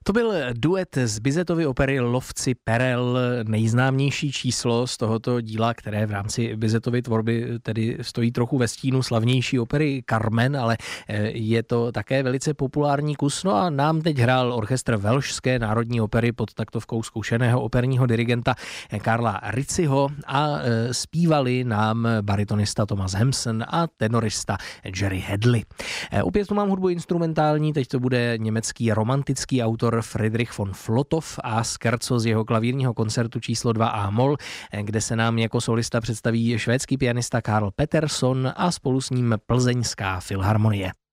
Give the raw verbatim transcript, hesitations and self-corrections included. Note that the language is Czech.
To byl duet z Bizetovy opery Lovci perel, nejznámější číslo z tohoto díla, které v rámci Bizetovy tvorby tedy stojí trochu ve stínu slavnější opery Carmen, ale je to také velice populární kus. No a nám teď hrál orchestr Velšské národní opery pod taktovkou zkušeného operního dirigenta Karla Ritziho a zpívali nám baritonista Thomas Hampson a tenorista Jerry Hadley. Opět tu mám hudbu instrumentální, teď to bude německý romantický autor Friedrich von Flotow a scherzo z jeho klavírního koncertu číslo dva A moll, kde se nám jako solista představí švédský pianista Karl Pettersson a spolu s ním Plzeňská filharmonie.